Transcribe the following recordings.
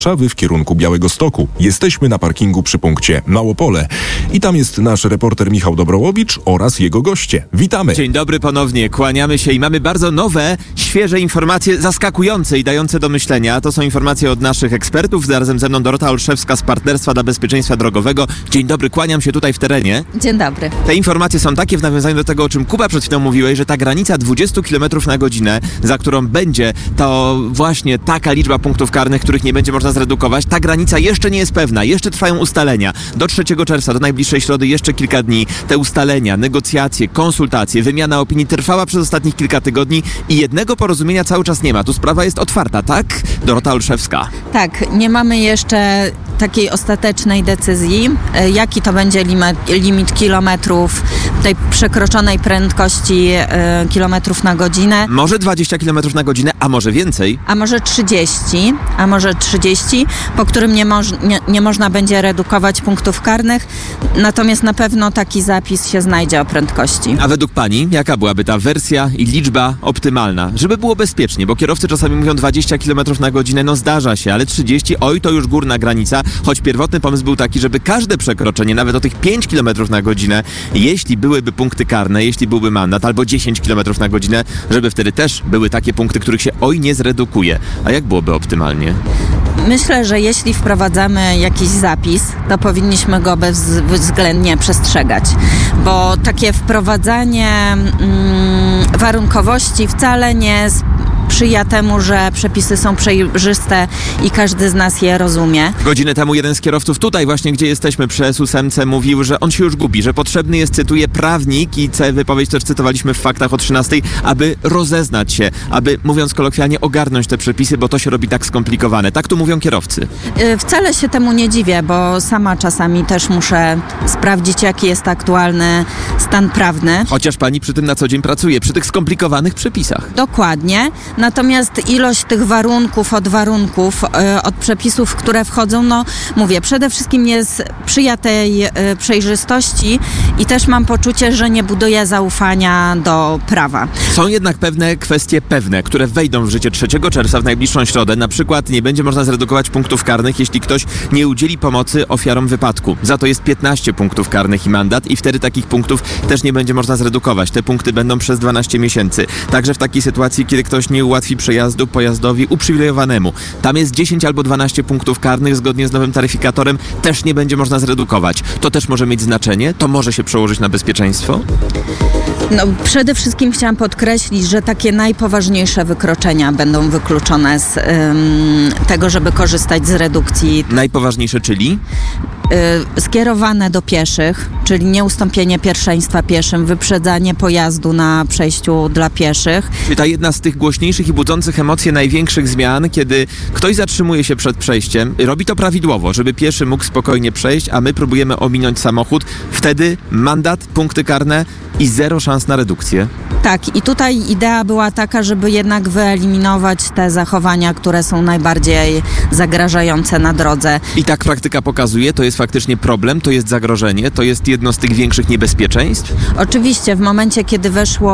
Warszawy w kierunku Białegostoku. Jesteśmy na parkingu przy punkcie Małopole. I tam jest nasz reporter Michał Dobrołowicz oraz jego goście. Witamy! Dzień dobry ponownie, kłaniamy się i mamy bardzo nowe, świeże informacje, zaskakujące i dające do myślenia. To są informacje od naszych ekspertów. Zarazem ze mną Dorota Olszewska z Partnerstwa dla Bezpieczeństwa Drogowego. Dzień dobry, kłaniam się tutaj w terenie. Dzień dobry. Te informacje są takie w nawiązaniu do tego, o czym Kuba przed chwilą mówiłeś, że ta granica 20 km na godzinę, za którą będzie to właśnie taka liczba punktów karnych, których nie będzie można zredukować, ta granica jeszcze nie jest pewna, jeszcze trwają ustalenia. Do 3 czerwca, do najbliższej środy jeszcze kilka dni. Te ustalenia, negocjacje, konsultacje, wymiana opinii trwała przez ostatnich kilka tygodni i jednego porozumienia cały czas nie ma. Tu sprawa jest otwarta, tak? Dorota Olszewska. Tak, nie mamy jeszcze takiej ostatecznej decyzji, jaki to będzie limit kilometrów, tej przekroczonej prędkości kilometrów na godzinę. Może 20 km na godzinę, a może więcej? A może 30, po którym nie można będzie redukować punktów karnych, natomiast na pewno taki zapis się znajdzie o prędkości. A według pani, jaka byłaby ta wersja i liczba optymalna? Żeby było bezpiecznie, bo kierowcy czasami mówią 20 km na godzinę, no zdarza się, ale 30, oj, to już górna granica, choć pierwotny pomysł był taki, żeby każde przekroczenie, nawet o tych 5 km na godzinę, jeśli byłyby punkty karne, jeśli byłby mandat, albo 10 km na godzinę, żeby wtedy też były takie punkty, których się oj nie zredukuje. A jak byłoby optymalnie? Myślę, że jeśli wprowadzamy jakiś zapis, to powinniśmy go bezwzględnie przestrzegać, bo takie wprowadzanie warunkowości wcale nie sprzyja temu, że przepisy są przejrzyste i każdy z nas je rozumie. Godzinę temu jeden z kierowców tutaj właśnie, gdzie jesteśmy przy S8 mówił, że on się już gubi, że potrzebny jest, cytuję, prawnik i wypowiedź też cytowaliśmy w Faktach o 13, aby rozeznać się, aby, mówiąc kolokwialnie, ogarnąć te przepisy, bo to się robi tak skomplikowane. Tak tu mówią kierowcy. Wcale się temu nie dziwię, bo sama czasami też muszę sprawdzić, jaki jest aktualny stan prawny. Chociaż pani przy tym na co dzień pracuje, przy tych skomplikowanych przepisach. Dokładnie. Natomiast ilość tych warunków, od przepisów, które wchodzą, no mówię, przede wszystkim sprzyja tej przejrzystości i też mam poczucie, że nie buduje zaufania do prawa. Są jednak pewne kwestie które wejdą w życie 3 czerwca w najbliższą środę. Na przykład nie będzie można zredukować punktów karnych, jeśli ktoś nie udzieli pomocy ofiarom wypadku. Za to jest 15 punktów karnych i mandat i wtedy takich punktów też nie będzie można zredukować. Te punkty będą przez 12 miesięcy. Także w takiej sytuacji, kiedy ktoś nie ułatwi przejazdu pojazdowi uprzywilejowanemu. Tam jest 10 albo 12 punktów karnych, zgodnie z nowym taryfikatorem też nie będzie można zredukować. To też może mieć znaczenie? To może się przełożyć na bezpieczeństwo? No, przede wszystkim chciałam podkreślić, że takie najpoważniejsze wykroczenia będą wykluczone z tego, żeby korzystać z redukcji. Najpoważniejsze, czyli? Skierowane do pieszych, czyli nieustąpienie pierwszeństwa pieszym, wyprzedzanie pojazdu na przejściu dla pieszych. Czyli ta jedna z tych głośniejszych i budzących emocje największych zmian, kiedy ktoś zatrzymuje się przed przejściem, robi to prawidłowo, żeby pieszy mógł spokojnie przejść, a my próbujemy ominąć samochód. Wtedy mandat, punkty karne i 0 szans na redukcję. Tak, i tutaj idea była taka, żeby jednak wyeliminować te zachowania, które są najbardziej zagrażające na drodze. I tak praktyka pokazuje, to jest faktycznie problem, to jest zagrożenie, to jest jedno z tych większych niebezpieczeństw? Oczywiście, w momencie, kiedy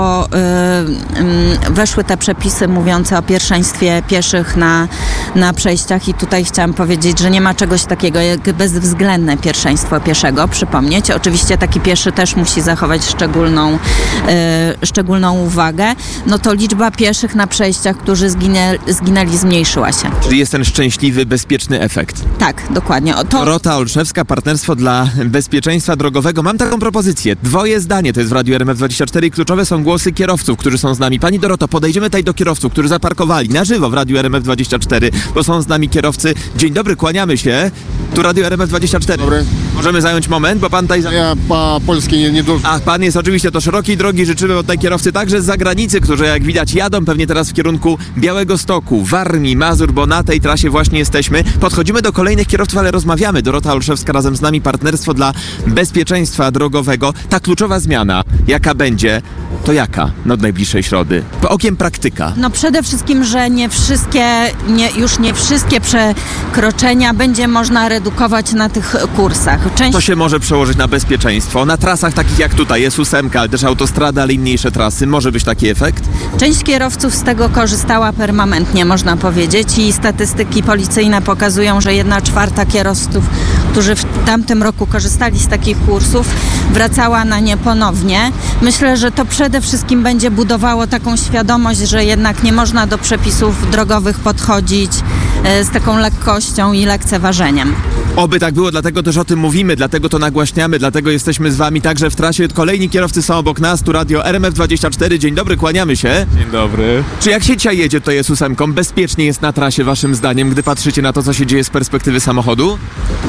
weszły te przepisy mówiące o pierwszeństwie pieszych na przejściach i tutaj chciałam powiedzieć, że nie ma czegoś takiego jak bezwzględne pierwszeństwo pieszego, przypomnieć. Oczywiście taki pieszy też musi zachować szczególną uwagę, no to liczba pieszych na przejściach, którzy zginęli, zmniejszyła się. Czyli jest ten szczęśliwy, bezpieczny efekt. Tak, dokładnie. Dorota Olszewska, Partnerstwo dla Bezpieczeństwa Drogowego. Mam taką propozycję. 2 zdanie to jest w Radiu RMF24 i kluczowe są głosy kierowców, którzy są z nami. Pani Doroto, podejdziemy tutaj do kierowców, którzy zaparkowali na żywo w Radiu RMF24, bo są z nami kierowcy. Dzień dobry, kłaniamy się. Tu Radio RMF24. Dobry. Możemy zająć moment, bo pan tutaj... Ja po polskiej nie dużo. Ach, pan jest oczywiście to szerokiej drogi. Życzymy od tej kierowcy także z zagranicy, którzy jak widać jadą pewnie teraz w kierunku Białegostoku, Warmii, Mazur, bo na tej trasie właśnie jesteśmy. Podchodzimy do kolejnych kierowców, ale rozmawiamy. Dorota Olszewska razem z nami, Partnerstwo dla Bezpieczeństwa Drogowego. Ta kluczowa zmiana, jaka będzie, to jaka od najbliższej środy? Okiem praktyka. No przede wszystkim, że już nie wszystkie przekroczenia będzie można redukować na tych kursach. To się może przełożyć na bezpieczeństwo. Na trasach takich jak tutaj jest 8, ale też autostrada, ale i mniejsze trasy. Może być taki efekt? Część kierowców z tego korzystała permanentnie, można powiedzieć, i statystyki policyjne pokazują, że 1/4 kierowców, którzy w tamtym roku korzystali z takich kursów, wracała na nie ponownie. Myślę, że to przede wszystkim będzie budowało taką świadomość, że jednak nie można do przepisów drogowych podchodzić z taką lekkością i lekceważeniem. Oby tak było, dlatego też o tym mówimy, dlatego to nagłaśniamy, dlatego jesteśmy z wami także w trasie. Kolejni kierowcy są obok nas, tu radio RMF24. Dzień dobry, kłaniamy się. Dzień dobry. Czy jak się dzisiaj jedzie, to jest 8, bezpiecznie jest na trasie waszym zdaniem, gdy patrzycie na to, co się dzieje z perspektywy samochodu?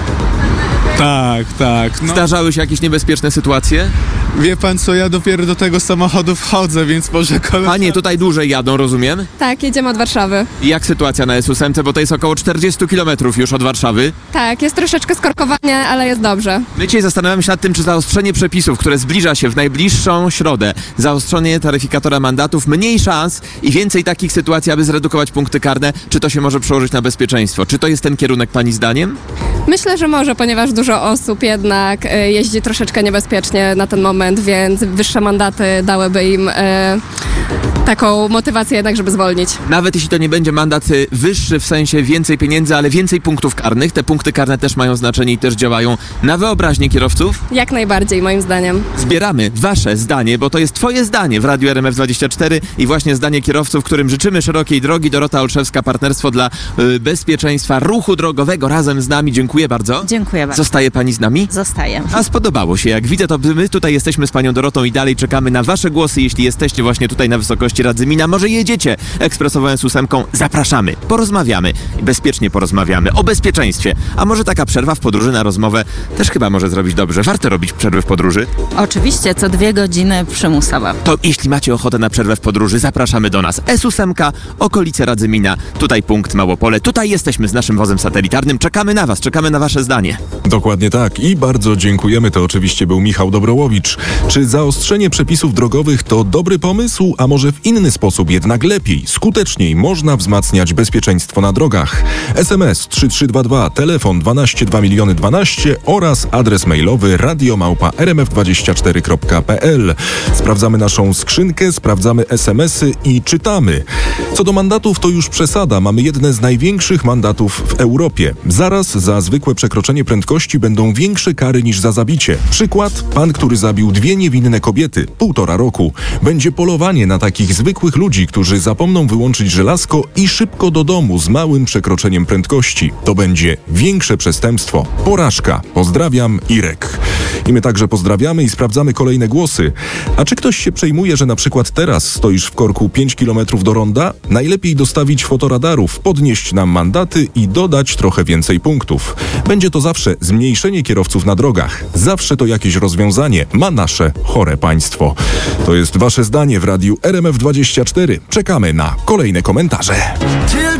Tak. No, Zdarzały się jakieś niebezpieczne sytuacje? wie pan co, ja dopiero do tego samochodu wchodzę, więc może kolega... Panie, tutaj dłużej jadą, rozumiem? Tak, jedziemy od Warszawy. I jak sytuacja na S8, bo to jest około 40 km już od Warszawy. Tak, jest troszeczkę skorkowanie, ale jest dobrze. My dzisiaj zastanawiamy się nad tym, czy zaostrzenie przepisów, które zbliża się w najbliższą środę, zaostrzenie taryfikatora mandatów, mniej szans i więcej takich sytuacji, aby zredukować punkty karne, czy to się może przełożyć na bezpieczeństwo? Czy to jest ten kierunek pani zdaniem? Myślę, że może, ponieważ dużo osób jednak jeździ troszeczkę niebezpiecznie na ten moment, więc wyższe mandaty dałyby im taką motywację jednak, żeby zwolnić. Nawet jeśli to nie będzie mandat wyższy, w sensie więcej pieniędzy, ale więcej punktów karnych, te punkty karne też mają znaczenie i też działają na wyobraźnię kierowców. Jak najbardziej, moim zdaniem. Zbieramy wasze zdanie, bo to jest twoje zdanie w Radiu RMF24 i właśnie zdanie kierowców, którym życzymy szerokiej drogi. Dorota Olszewska, Partnerstwo dla Bezpieczeństwa Ruchu Drogowego razem z nami. Dziękuję bardzo. Dziękuję bardzo. Zostaje pani z nami? Zostaję. A spodobało się. Jak widzę, to my tutaj jesteśmy z panią Dorotą i dalej czekamy na wasze głosy. Jeśli jesteście właśnie tutaj na wysokości Radzymina, może jedziecie ekspresową S8, zapraszamy, porozmawiamy, bezpiecznie porozmawiamy o bezpieczeństwie. A może taka przerwa w podróży na rozmowę też chyba może zrobić dobrze. Warto robić przerwy w podróży. Oczywiście, co 2 godziny przymusowo. To jeśli macie ochotę na przerwę w podróży, zapraszamy do nas. S8, okolice Radzymina, tutaj punkt Małopole. Tutaj jesteśmy z naszym wozem satelitarnym. Czekamy na was, czekamy na wasze zdanie. Dokładnie tak i bardzo dziękujemy. To oczywiście był Michał Dobrołowicz. Czy zaostrzenie przepisów drogowych to dobry pomysł, a może w inny sposób, jednak lepiej, skuteczniej można wzmacniać bezpieczeństwo na drogach? SMS 3322, telefon 12 2 miliony 12 oraz adres mailowy radiomałpa.rmf24.pl. Sprawdzamy naszą skrzynkę, sprawdzamy SMS-y i czytamy. Co do mandatów, to już przesada. Mamy jedne z największych mandatów w Europie. Zaraz za zwykłe przekroczenie prędkości będą większe kary niż za zabicie. Przykład: pan, który zabił 2 niewinne kobiety, 1,5 roku. Będzie polowanie na takich zwykłych ludzi, którzy zapomną wyłączyć żelazko i szybko do domu z małym przekroczeniem prędkości. To będzie większe przestępstwo. Porażka. Pozdrawiam, Irek. I my także pozdrawiamy i sprawdzamy kolejne głosy. A czy ktoś się przejmuje, że na przykład teraz stoisz w korku 5 km do ronda? Najlepiej dostawić fotoradarów, podnieść nam mandaty i dodać trochę więcej punktów. Będzie to zawsze zmniejszenie kierowców na drogach. Zawsze to jakieś rozwiązanie ma nasze chore państwo. To jest wasze zdanie w Radiu RMF24. Czekamy na kolejne komentarze.